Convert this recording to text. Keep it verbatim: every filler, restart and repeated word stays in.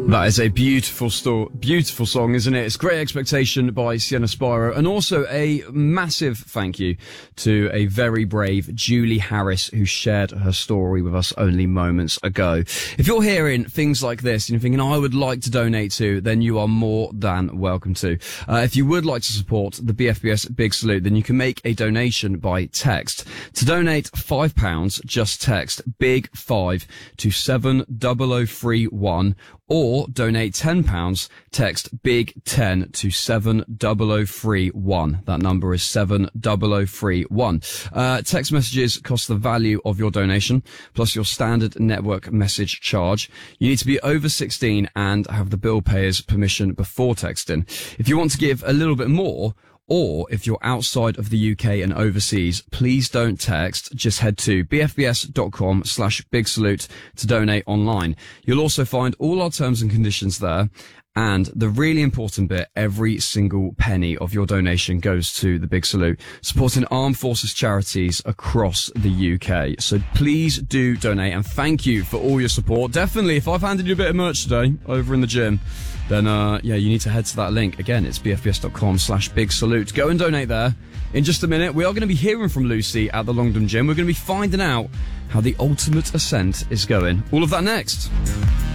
That is a beautiful sto- beautiful song, isn't it? It's Great Expectation by Sienna Spiro, and also a massive thank you to a very brave Julie Harris who shared her story with us only moments ago. If you're hearing things like this and you're thinking, oh, I would like to donate to, then you are more than welcome to. Uh, if you would like to support the B F B S Big Salute, then you can make a donation by text. To donate five pounds, just text big five to seven zero zero three one, or donate ten pounds, text big ten to seven zero zero three one. That number is seven zero zero three one. Uh, text messages cost the value of your donation, plus your standard network message charge. You need to be over sixteen and have the bill payer's permission before texting. If you want to give a little bit more, or if you're outside of the U K and overseas, please don't text. Just head to bfbs.com slash big salute to donate online. You'll also find all our terms and conditions there. And the really important bit, every single penny of your donation goes to the Big Salute, supporting armed forces charities across the U K. So please do donate, and thank you for all your support. Definitely, if I've handed you a bit of merch today over in the gym, then uh yeah, you need to head to that link. Again, it's bfbs.com slash big salute. Go and donate there. In just a minute, we are going to be hearing from Lucy at the Longdon Gym. We're going to be finding out how the ultimate ascent is going. All of that next.